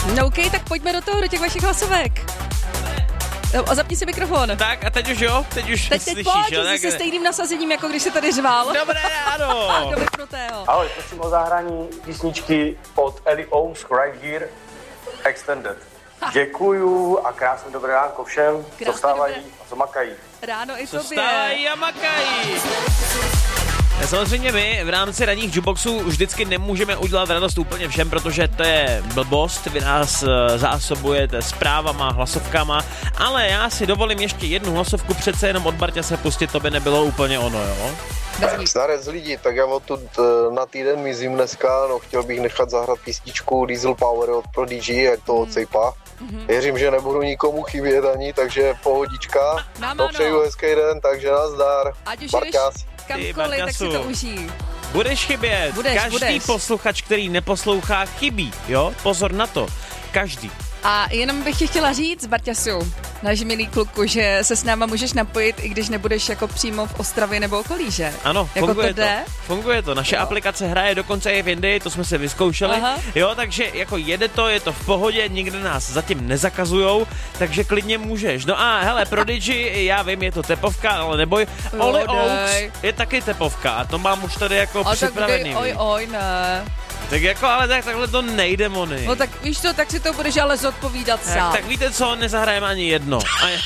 No OK, tak pojďme do toho, do těch vašich hlasovek. A zapni si mikrofon. Tak a teď už jo? Teď slyšíš, pojď, jo? se stejným nasazením, jako když se tady řval. Dobré ráno. Do vypnutého. Ahoj, prosím o zahrání písničky od Ellie Owens, Right Here, Extended. Děkuju a krásný dobré ránko všem, co vstávají a co makají. Ráno i Co tobě. vstávají a makají. Samozřejmě my v rámci ranních jukeboxů vždycky nemůžeme udělat radost úplně všem, protože to je blbost, vy nás zásobujete zprávama, hlasovkama, ale já si dovolím ještě jednu hlasovku přece jenom od Barťa se pustit, to by nebylo úplně ono, jo? Starec lidi, tak já odtud na týden mizím dneska, no chtěl bych nechat zahrát písničku Diesel Power od Prodigy, jak to odsejpá. Věřím, že nebudu nikomu chybět ani, takže pohodička. Přeju hezký den, takže nazdar. Ať už Barťas. kamkoliv, tak si to užij. Budeš chybět. Každý posluchač, který neposlouchá, chybí, jo? Pozor na to. Každý. A jenom bych ti chtěla říct, Barťasu, náš milý kluku, že se s náma můžeš napojit, i když nebudeš jako přímo v Ostravě nebo okolí, že? Ano, jako funguje to. Funguje to. Naše aplikace hraje dokonce i v Indii, to jsme se vyzkoušeli. Aha. Jo, takže jako jede to, je to v pohodě, nikde nás zatím nezakazujou, takže klidně můžeš. No a hele, Prodigy, já vím, je to tepovka, ale neboj, Ollie Oaks je taky tepovka a to mám už tady jako připravený. Oj, ne. Tak jako, ale takhle to nejde, Moni. No tak víš co, tak si to budeš ale zodpovídat sám. Tak víte co, nezahrajeme ani jedno.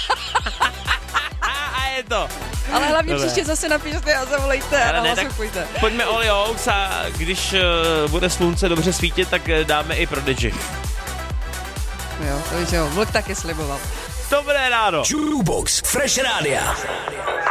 A je to. Ale hlavně příště zase napište a zavolejte a hlasujte. Pojďme Ollie Oaks a když bude slunce dobře svítit, tak dáme i Prodigy. Jo, to víš jo, Vlk taky sliboval. Dobré ráno. Jukebox Fresh Radio.